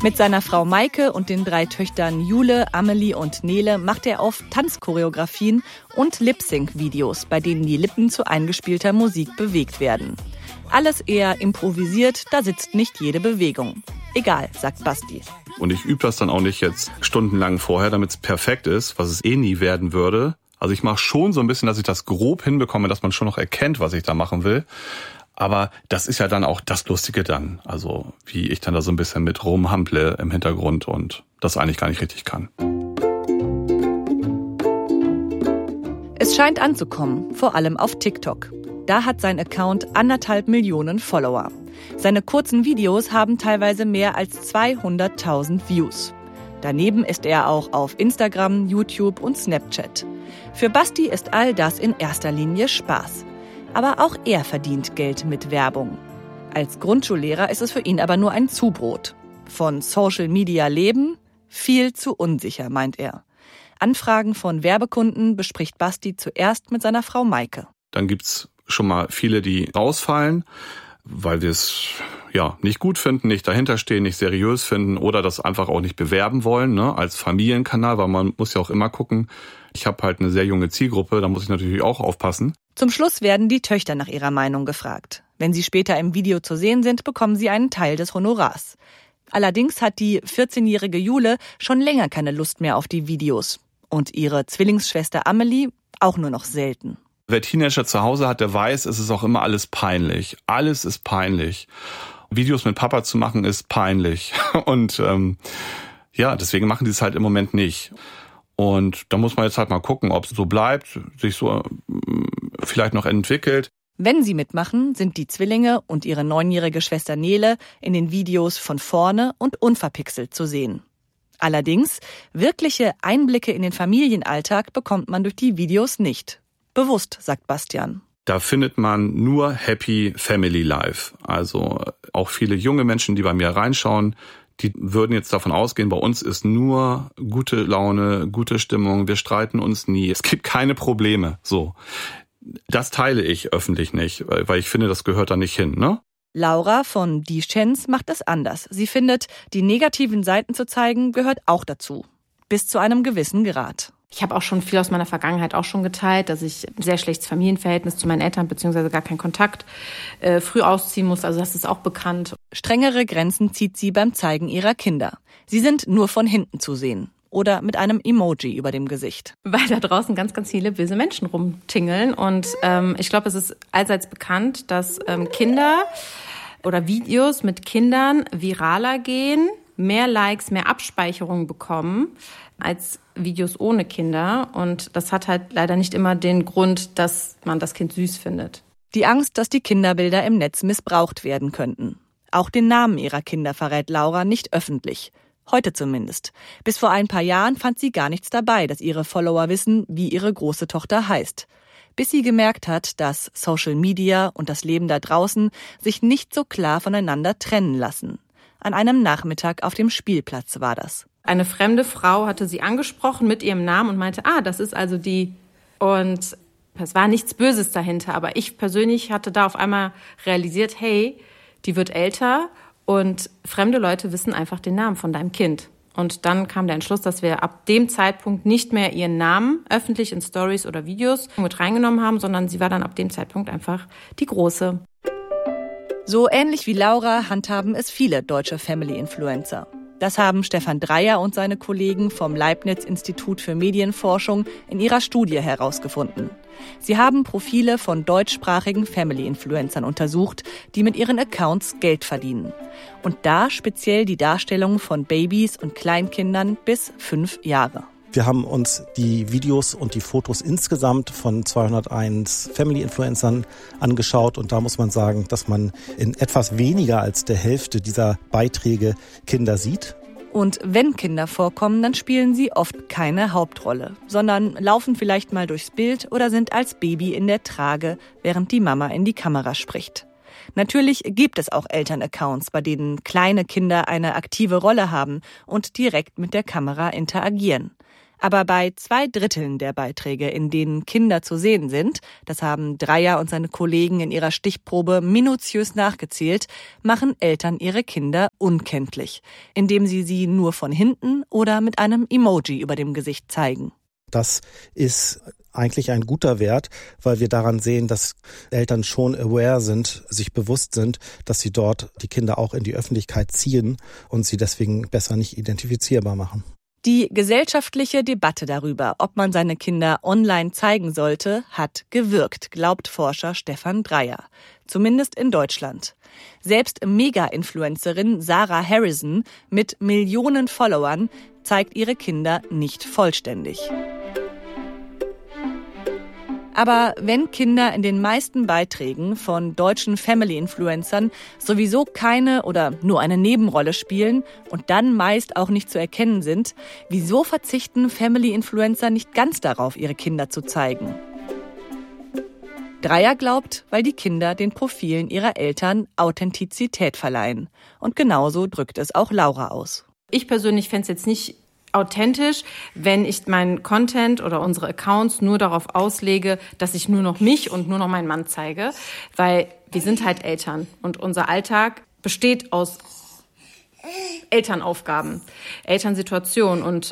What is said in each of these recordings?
Mit seiner Frau Maike und den 3 Töchtern Jule, Amelie und Nele macht er oft Tanzchoreografien und Lip-Sync-Videos, bei denen die Lippen zu eingespielter Musik bewegt werden. Alles eher improvisiert, da sitzt nicht jede Bewegung. Egal, sagt Basti. Und ich übe das dann auch nicht jetzt stundenlang vorher, damit es perfekt ist, was es eh nie werden würde. Also ich mache schon so ein bisschen, dass ich das grob hinbekomme, dass man schon noch erkennt, was ich da machen will. Aber das ist ja dann auch das Lustige dann. Also wie ich dann da so ein bisschen mit rumhample im Hintergrund und das eigentlich gar nicht richtig kann. Es scheint anzukommen, vor allem auf TikTok. Da hat sein Account 1,5 Millionen Follower. Seine kurzen Videos haben teilweise mehr als 200.000 Views. Daneben ist er auch auf Instagram, YouTube und Snapchat. Für Basti ist all das in erster Linie Spaß. Aber auch er verdient Geld mit Werbung. Als Grundschullehrer ist es für ihn aber nur ein Zubrot. Von Social Media leben? Viel zu unsicher, meint er. Anfragen von Werbekunden bespricht Basti zuerst mit seiner Frau Maike. Dann gibt's schon mal viele, die rausfallen, weil wir es nicht gut finden, nicht dahinterstehen, nicht seriös finden oder das einfach auch nicht bewerben wollen, ne, als Familienkanal, weil man muss ja auch immer gucken. Ich habe halt eine sehr junge Zielgruppe, da muss ich natürlich auch aufpassen. Zum Schluss werden die Töchter nach ihrer Meinung gefragt. Wenn sie später im Video zu sehen sind, bekommen sie einen Teil des Honorars. Allerdings hat die 14-jährige Jule schon länger keine Lust mehr auf die Videos. Und ihre Zwillingsschwester Amelie auch nur noch selten. Wer Teenager zu Hause hat, der weiß, es ist auch immer alles peinlich. Alles ist peinlich. Videos mit Papa zu machen ist peinlich. Und deswegen machen die es halt im Moment nicht. Und da muss man jetzt halt mal gucken, ob es so bleibt, sich so vielleicht noch entwickelt. Wenn sie mitmachen, sind die Zwillinge und ihre 9-jährige Schwester Nele in den Videos von vorne und unverpixelt zu sehen. Allerdings, wirkliche Einblicke in den Familienalltag bekommt man durch die Videos nicht. Bewusst, sagt Bastian. Da findet man nur Happy Family Life. Also auch viele junge Menschen, die bei mir reinschauen, die würden jetzt davon ausgehen, bei uns ist nur gute Laune, gute Stimmung, wir streiten uns nie, es gibt keine Probleme. So, das teile ich öffentlich nicht, weil ich finde, das gehört da nicht hin, ne? Laura von Die Chens macht es anders. Sie findet, die negativen Seiten zu zeigen, gehört auch dazu. Bis zu einem gewissen Grad. Ich habe auch schon viel aus meiner Vergangenheit auch schon geteilt, dass ich ein sehr schlechtes Familienverhältnis zu meinen Eltern bzw. gar keinen Kontakt früh ausziehen musste. Also das ist auch bekannt. Strengere Grenzen zieht sie beim Zeigen ihrer Kinder. Sie sind nur von hinten zu sehen. Oder mit einem Emoji über dem Gesicht. Weil da draußen ganz, ganz viele böse Menschen rumtingeln. Und ich glaube, es ist allseits bekannt, dass Kinder oder Videos mit Kindern viraler gehen, mehr Likes, mehr Abspeicherungen bekommen als Videos ohne Kinder. Und das hat halt leider nicht immer den Grund, dass man das Kind süß findet. Die Angst, dass die Kinderbilder im Netz missbraucht werden könnten. Auch den Namen ihrer Kinder verrät Laura nicht öffentlich. Heute zumindest. Bis vor ein paar Jahren fand sie gar nichts dabei, dass ihre Follower wissen, wie ihre große Tochter heißt. Bis sie gemerkt hat, dass Social Media und das Leben da draußen sich nicht so klar voneinander trennen lassen. An einem Nachmittag auf dem Spielplatz war das. Eine fremde Frau hatte sie angesprochen mit ihrem Namen und meinte, das ist also die. Und es war nichts Böses dahinter, aber ich persönlich hatte da auf einmal realisiert, hey, die wird älter und fremde Leute wissen einfach den Namen von deinem Kind. Und dann kam der Entschluss, dass wir ab dem Zeitpunkt nicht mehr ihren Namen öffentlich in Stories oder Videos mit reingenommen haben, sondern sie war dann ab dem Zeitpunkt einfach die Große. So ähnlich wie Laura handhaben es viele deutsche Family-Influencer. Das haben Stefan Dreier und seine Kollegen vom Leibniz-Institut für Medienforschung in ihrer Studie herausgefunden. Sie haben Profile von deutschsprachigen Family-Influencern untersucht, die mit ihren Accounts Geld verdienen. Und da speziell die Darstellung von Babys und Kleinkindern bis 5 Jahre. Wir haben uns die Videos und die Fotos insgesamt von 201 Family-Influencern angeschaut und da muss man sagen, dass man in etwas weniger als der Hälfte dieser Beiträge Kinder sieht. Und wenn Kinder vorkommen, dann spielen sie oft keine Hauptrolle, sondern laufen vielleicht mal durchs Bild oder sind als Baby in der Trage, während die Mama in die Kamera spricht. Natürlich gibt es auch Elternaccounts, bei denen kleine Kinder eine aktive Rolle haben und direkt mit der Kamera interagieren. Aber bei 2/3 der Beiträge, in denen Kinder zu sehen sind, das haben Dreyer und seine Kollegen in ihrer Stichprobe minutiös nachgezählt, machen Eltern ihre Kinder unkenntlich, indem sie nur von hinten oder mit einem Emoji über dem Gesicht zeigen. Das ist eigentlich ein guter Wert, weil wir daran sehen, dass Eltern schon aware sind, sich bewusst sind, dass sie dort die Kinder auch in die Öffentlichkeit ziehen und sie deswegen besser nicht identifizierbar machen. Die gesellschaftliche Debatte darüber, ob man seine Kinder online zeigen sollte, hat gewirkt, glaubt Forscher Stefan Dreyer. Zumindest in Deutschland. Selbst Mega-Influencerin Sarah Harrison mit Millionen Followern zeigt ihre Kinder nicht vollständig. Aber wenn Kinder in den meisten Beiträgen von deutschen Family-Influencern sowieso keine oder nur eine Nebenrolle spielen und dann meist auch nicht zu erkennen sind, wieso verzichten Family-Influencer nicht ganz darauf, ihre Kinder zu zeigen? Dreyer glaubt, weil die Kinder den Profilen ihrer Eltern Authentizität verleihen. Und genauso drückt es auch Laura aus. Ich persönlich fände es jetzt nicht authentisch, wenn ich meinen Content oder unsere Accounts nur darauf auslege, dass ich nur noch mich und nur noch meinen Mann zeige, weil wir sind halt Eltern und unser Alltag besteht aus Elternaufgaben, Elternsituationen und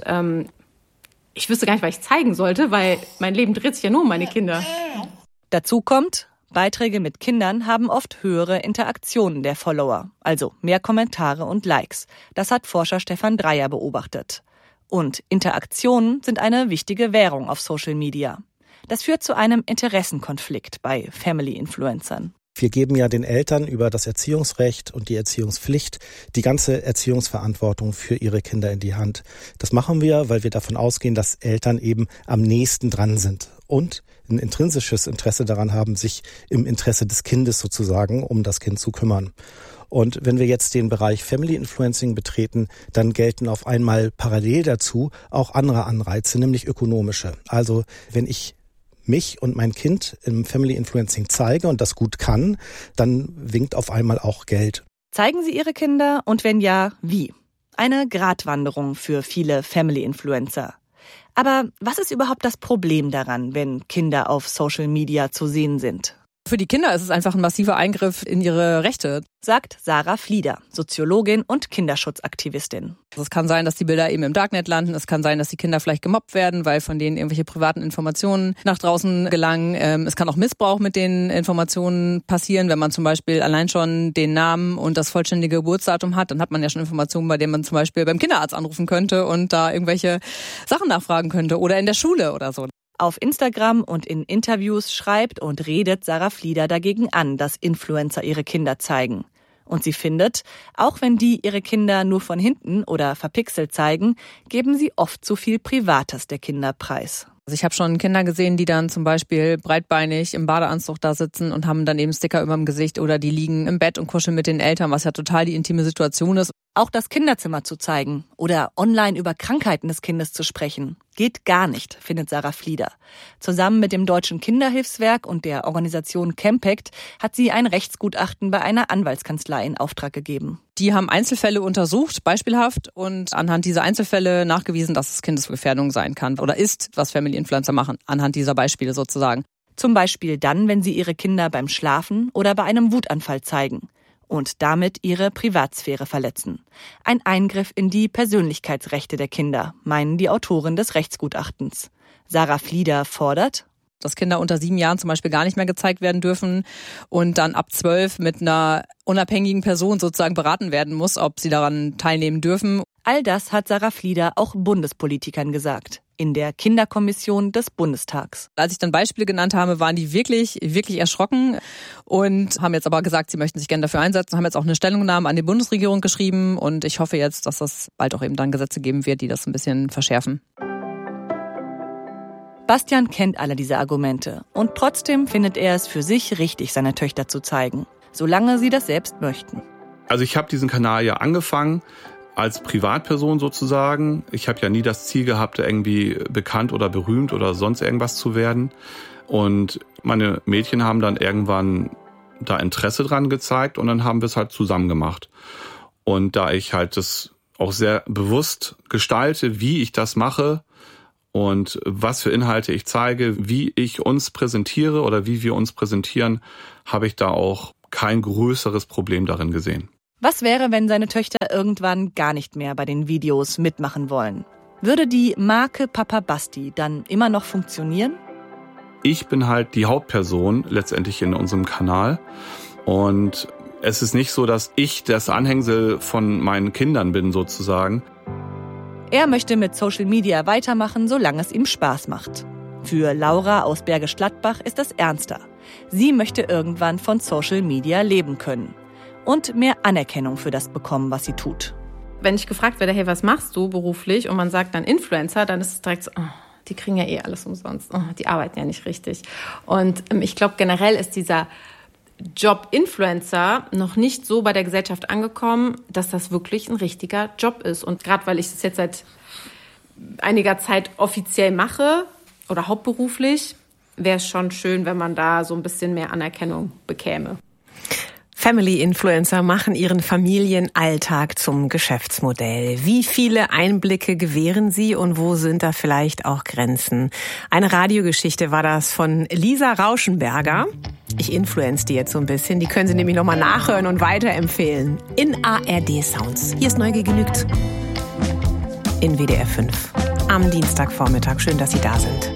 ich wüsste gar nicht, was ich zeigen sollte, weil mein Leben dreht sich ja nur um meine Kinder. Dazu kommt, Beiträge mit Kindern haben oft höhere Interaktionen der Follower, also mehr Kommentare und Likes. Das hat Forscher Stefan Dreyer beobachtet. Und Interaktionen sind eine wichtige Währung auf Social Media. Das führt zu einem Interessenkonflikt bei Family-Influencern. Wir geben ja den Eltern über das Erziehungsrecht und die Erziehungspflicht die ganze Erziehungsverantwortung für ihre Kinder in die Hand. Das machen wir, weil wir davon ausgehen, dass Eltern eben am nächsten dran sind und ein intrinsisches Interesse daran haben, sich im Interesse des Kindes sozusagen um das Kind zu kümmern. Und wenn wir jetzt den Bereich Family Influencing betreten, dann gelten auf einmal parallel dazu auch andere Anreize, nämlich ökonomische. Also wenn ich mich und mein Kind im Family Influencing zeige und das gut kann, dann winkt auf einmal auch Geld. Zeigen Sie Ihre Kinder und wenn ja, wie? Eine Gratwanderung für viele Family Influencer. Aber was ist überhaupt das Problem daran, wenn Kinder auf Social Media zu sehen sind? Für die Kinder ist es einfach ein massiver Eingriff in ihre Rechte, sagt Sarah Flieder, Soziologin und Kinderschutzaktivistin. Es kann sein, dass die Bilder eben im Darknet landen. Es kann sein, dass die Kinder vielleicht gemobbt werden, weil von denen irgendwelche privaten Informationen nach draußen gelangen. Es kann auch Missbrauch mit den Informationen passieren, wenn man zum Beispiel allein schon den Namen und das vollständige Geburtsdatum hat. Dann hat man ja schon Informationen, bei denen man zum Beispiel beim Kinderarzt anrufen könnte und da irgendwelche Sachen nachfragen könnte oder in der Schule oder so. Auf Instagram und in Interviews schreibt und redet Sarah Flieder dagegen an, dass Influencer ihre Kinder zeigen. Und sie findet, auch wenn die ihre Kinder nur von hinten oder verpixelt zeigen, geben sie oft zu viel Privates der Kinder preis. Also ich habe schon Kinder gesehen, die dann zum Beispiel breitbeinig im Badeanzug da sitzen und haben dann eben Sticker über dem Gesicht oder die liegen im Bett und kuscheln mit den Eltern, was ja total die intime Situation ist. Auch das Kinderzimmer zu zeigen oder online über Krankheiten des Kindes zu sprechen, geht gar nicht, findet Sarah Flieder. Zusammen mit dem Deutschen Kinderhilfswerk und der Organisation Campact hat sie ein Rechtsgutachten bei einer Anwaltskanzlei in Auftrag gegeben. Die haben Einzelfälle untersucht, beispielhaft, und anhand dieser Einzelfälle nachgewiesen, dass es Kindesgefährdung sein kann oder ist, was Family Influencer machen, anhand dieser Beispiele sozusagen. Zum Beispiel dann, wenn sie ihre Kinder beim Schlafen oder bei einem Wutanfall zeigen und damit ihre Privatsphäre verletzen. Ein Eingriff in die Persönlichkeitsrechte der Kinder, meinen die Autoren des Rechtsgutachtens. Sarah Flieder fordert, dass Kinder unter 7 Jahren zum Beispiel gar nicht mehr gezeigt werden dürfen und dann ab 12 mit einer unabhängigen Person sozusagen beraten werden muss, ob sie daran teilnehmen dürfen. All das hat Sarah Flieder auch Bundespolitikern gesagt, in der Kinderkommission des Bundestags. Als ich dann Beispiele genannt habe, waren die wirklich, wirklich erschrocken und haben jetzt aber gesagt, sie möchten sich gerne dafür einsetzen, haben jetzt auch eine Stellungnahme an die Bundesregierung geschrieben und ich hoffe jetzt, dass es bald auch eben dann Gesetze geben wird, die das ein bisschen verschärfen. Bastian kennt alle diese Argumente und trotzdem findet er es für sich richtig, seine Töchter zu zeigen, solange sie das selbst möchten. Also ich habe diesen Kanal ja angefangen als Privatperson sozusagen. Ich habe ja nie das Ziel gehabt, irgendwie bekannt oder berühmt oder sonst irgendwas zu werden. Und meine Mädchen haben dann irgendwann da Interesse dran gezeigt und dann haben wir es halt zusammen gemacht. Und da ich halt das auch sehr bewusst gestalte, wie ich das mache Und was für Inhalte ich zeige, wie ich uns präsentiere oder wie wir uns präsentieren, habe ich da auch kein größeres Problem darin gesehen. Was wäre, wenn seine Töchter irgendwann gar nicht mehr bei den Videos mitmachen wollen? Würde die Marke Papa Basti dann immer noch funktionieren? Ich bin halt die Hauptperson letztendlich in unserem Kanal und es ist nicht so, dass ich das Anhängsel von meinen Kindern bin sozusagen. Er möchte mit Social Media weitermachen, solange es ihm Spaß macht. Für Laura aus Bergisch Gladbach ist das ernster. Sie möchte irgendwann von Social Media leben können und mehr Anerkennung für das bekommen, was sie tut. Wenn ich gefragt werde, hey, was machst du beruflich? Und man sagt dann Influencer, dann ist es direkt so, oh, die kriegen ja alles umsonst. Oh, die arbeiten ja nicht richtig. Und ich glaube, generell ist dieser Job Influencer noch nicht so bei der Gesellschaft angekommen, dass das wirklich ein richtiger Job ist. Und gerade weil ich das jetzt seit einiger Zeit offiziell mache oder hauptberuflich, wäre es schon schön, wenn man da so ein bisschen mehr Anerkennung bekäme. Family-Influencer machen ihren Familienalltag zum Geschäftsmodell. Wie viele Einblicke gewähren sie und wo sind da vielleicht auch Grenzen? Eine Radiogeschichte war das von Lisa Rauschenberger. Ich influenze die jetzt so ein bisschen. Die können Sie nämlich nochmal nachhören und weiterempfehlen. In ARD Sounds. Hier ist Neugier genügt. In WDR 5. Am Dienstagvormittag. Schön, dass Sie da sind.